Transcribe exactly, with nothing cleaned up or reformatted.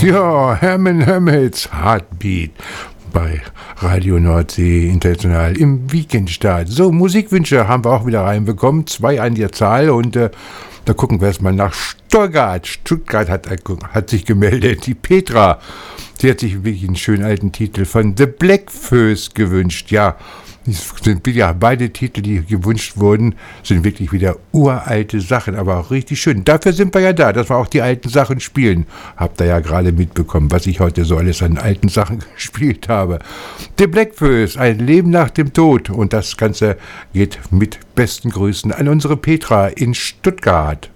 Ja, Hermann Hermits Heartbeat bei Radio Nordsee International im Weekendstart. So, Musikwünsche haben wir auch wieder reinbekommen, zwei an der Zahl und äh, da gucken wir erstmal nach Stuttgart. Stuttgart hat, hat sich gemeldet, die Petra. Sie hat sich wirklich einen schönen alten Titel von The Blackfoes gewünscht. Ja, das sind ja beide Titel, die gewünscht wurden, sind wirklich wieder uralte Sachen, aber auch richtig schön. Dafür sind wir ja da, dass wir auch die alten Sachen spielen. Habt ihr ja gerade mitbekommen, was ich heute so alles an alten Sachen gespielt habe. The Blackfoes, ein Leben nach dem Tod. Und das Ganze geht mit besten Grüßen an unsere Petra in Stuttgart.